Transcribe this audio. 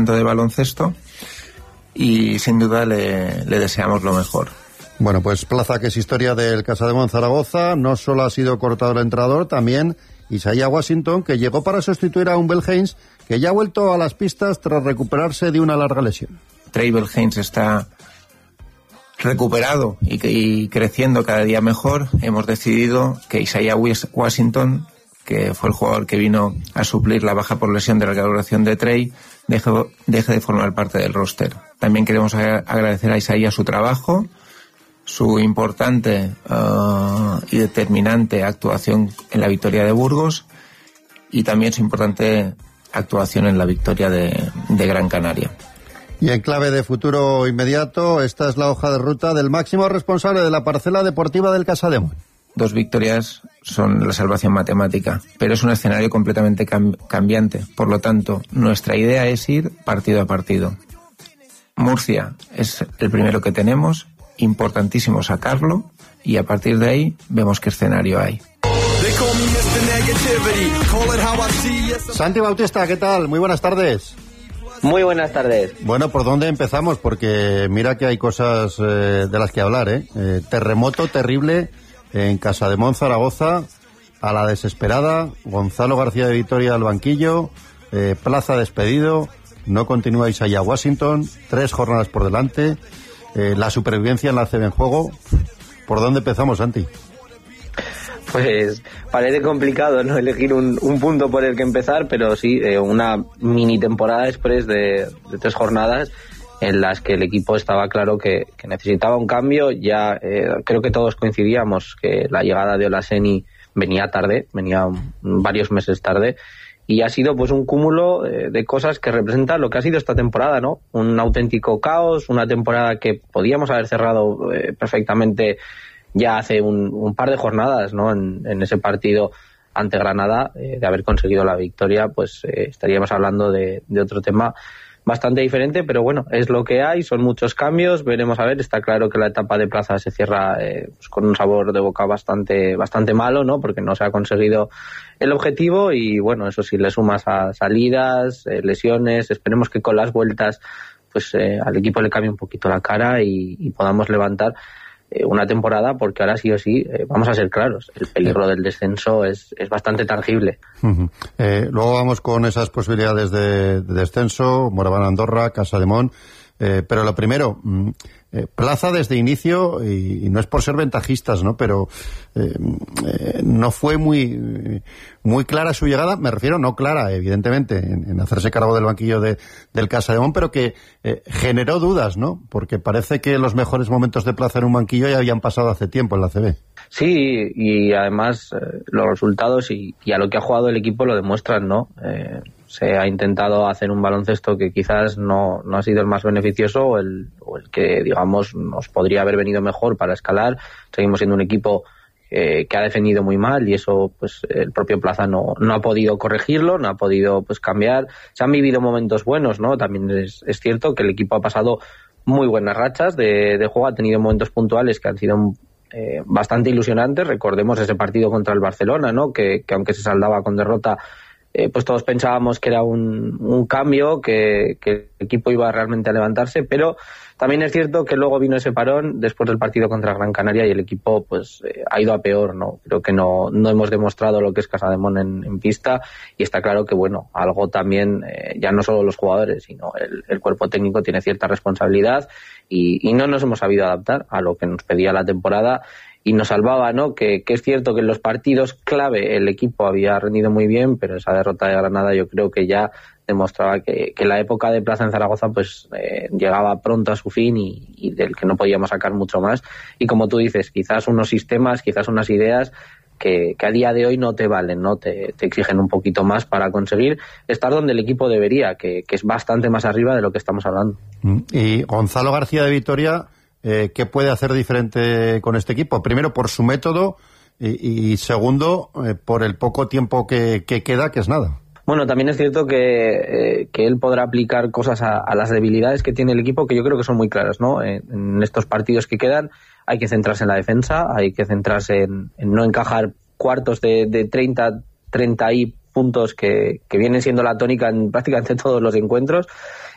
departamento de baloncesto y sin duda le deseamos lo mejor. Bueno, pues Plaza, que es historia del Casademont Zaragoza, no solo ha sido cortado el entrenador, también Isaiah Washington, que llegó para sustituir a un Bell Haynes, que ya ha vuelto a las pistas tras recuperarse de una larga lesión. Trey Bell Haynes está recuperado y creciendo cada día mejor. Hemos decidido que Isaiah Washington, que fue el jugador que vino a suplir la baja por lesión de la recuperación de Trey, deje de formar parte del roster. También queremos agradecer a Isaiah su trabajo, su importante y determinante actuación en la victoria de Burgos y también su importante actuación en la victoria de Gran Canaria. Y en clave de futuro inmediato, esta es la hoja de ruta del máximo responsable de la parcela deportiva del Casademont. 2 victorias son la salvación matemática, pero es un escenario completamente cambiante. Por lo tanto, nuestra idea es ir partido a partido. Murcia es el primero que tenemos, importantísimo sacarlo, y a partir de ahí vemos qué escenario hay. Santi Bautista, ¿qué tal? Muy buenas tardes. Muy buenas tardes. Bueno, ¿por dónde empezamos? Porque mira que hay cosas de las que hablar, ¿eh? Terremoto terrible en Casademont Zaragoza, a la desesperada, Gonzalo García de Vitoria al banquillo, Plaza despedido, no continúa Isaiah Washington, 3 jornadas por delante, la supervivencia en la ACB en juego. ¿Por dónde empezamos, Santi? Pues parece complicado, ¿no?, elegir un punto por el que empezar, pero sí, una mini temporada express de 3 jornadas en las que el equipo estaba claro que necesitaba un cambio. Ya creo que todos coincidíamos que la llegada de Olaseni venía tarde, venía varios meses tarde, y ha sido pues un cúmulo de cosas que representan lo que ha sido esta temporada, ¿no? Un auténtico caos, una temporada que podíamos haber cerrado perfectamente ya hace un par de jornadas, ¿no? En ese partido ante Granada, de haber conseguido la victoria, pues estaríamos hablando de otro tema bastante diferente, pero bueno, es lo que hay, son muchos cambios, veremos a ver. Está claro que la etapa de Plaza se cierra pues con un sabor de boca bastante malo, ¿no?, porque no se ha conseguido el objetivo, y bueno, eso sí, le sumas a salidas, lesiones. Esperemos que con las vueltas pues al equipo le cambie un poquito la cara y podamos levantar una temporada, porque ahora sí o sí, vamos a ser claros, el peligro del descenso es bastante tangible. Luego vamos con esas posibilidades de descenso, Moraván, Andorra, Casademont, pero lo primero, Plaza desde inicio, y no es por ser ventajistas, ¿no?, pero no fue muy clara su llegada. Me refiero, no clara, evidentemente, en hacerse cargo del banquillo del Casademont, pero que generó dudas, ¿no?, porque parece que los mejores momentos de Plaza en un banquillo ya habían pasado hace tiempo en la ACB. Sí, y además los resultados y a lo que ha jugado el equipo lo demuestran, ¿no? Se ha intentado hacer un baloncesto que quizás no ha sido el más beneficioso o el que, digamos, nos podría haber venido mejor para escalar. Seguimos siendo un equipo que ha defendido muy mal, y eso pues el propio Plaza no ha podido corregirlo, no ha podido pues cambiar. Se han vivido momentos buenos, ¿no? También es cierto que el equipo ha pasado muy buenas rachas de juego, ha tenido momentos puntuales que han sido bastante ilusionantes. Recordemos ese partido contra el Barcelona, ¿no?, que aunque se saldaba con derrota, pues todos pensábamos que era un cambio, que el equipo iba realmente a levantarse, pero también es cierto que luego vino ese parón después del partido contra Gran Canaria y el equipo pues ha ido a peor, ¿no? Creo que no hemos demostrado lo que es Casademont en pista, y está claro que, bueno, algo también, ya no solo los jugadores, sino el cuerpo técnico tiene cierta responsabilidad, y no nos hemos sabido adaptar a lo que nos pedía la temporada. Y nos salvaba, ¿no?, que es cierto que en los partidos clave el equipo había rendido muy bien, pero esa derrota de Granada yo creo que ya demostraba que la época de Plaza en Zaragoza pues llegaba pronto a su fin, y del que no podíamos sacar mucho más. Y como tú dices, quizás unos sistemas, quizás unas ideas que a día de hoy no te valen, ¿no? Te exigen un poquito más para conseguir estar donde el equipo debería, que es bastante más arriba de lo que estamos hablando. Y Gonzalo García de Vitoria, ¿qué puede hacer diferente con este equipo? Primero, por su método, y segundo, por el poco tiempo que queda, que es nada. Bueno, también es cierto que él podrá aplicar cosas a las debilidades que tiene el equipo, que yo creo que son muy claras, ¿no? En estos partidos que quedan hay que centrarse en la defensa, hay que centrarse en no encajar cuartos de 30 y puntos que vienen siendo la tónica en prácticamente todos los encuentros.